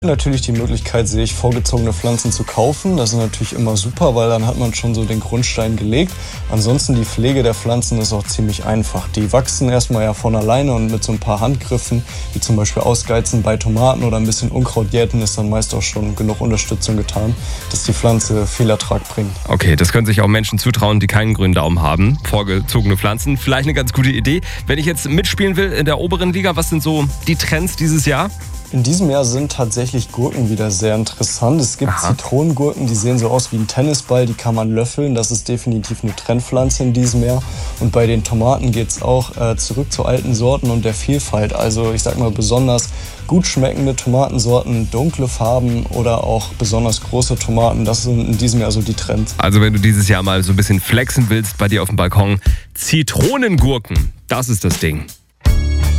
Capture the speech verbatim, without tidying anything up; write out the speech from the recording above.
Natürlich die Möglichkeit sehe ich, vorgezogene Pflanzen zu kaufen. Das ist natürlich immer super, weil dann hat man schon so den Grundstein gelegt. Ansonsten die Pflege der Pflanzen ist auch ziemlich einfach. Die wachsen erstmal ja von alleine und mit so ein paar Handgriffen, wie zum Beispiel Ausgeizen bei Tomaten oder ein bisschen Unkraut jäten, ist dann meist auch schon genug Unterstützung getan, dass die Pflanze viel Ertrag bringt. Okay, das können sich auch Menschen zutrauen, die keinen grünen Daumen haben. Vorgezogene Pflanzen, vielleicht eine ganz gute Idee. Wenn ich jetzt mitspielen will in der oberen Liga, was sind so die Trends dieses Jahr? In diesem Jahr sind tatsächlich Gurken wieder sehr interessant. Es gibt Aha. Zitronengurken, die sehen so aus wie ein Tennisball, die kann man löffeln. Das ist definitiv eine Trendpflanze in diesem Jahr. Und bei den Tomaten geht es auch äh, zurück zu alten Sorten und der Vielfalt. Also ich sag mal besonders gut schmeckende Tomatensorten, dunkle Farben oder auch besonders große Tomaten. Das sind in diesem Jahr so die Trends. Also wenn du dieses Jahr mal so ein bisschen flexen willst bei dir auf dem Balkon, Zitronengurken, das ist das Ding.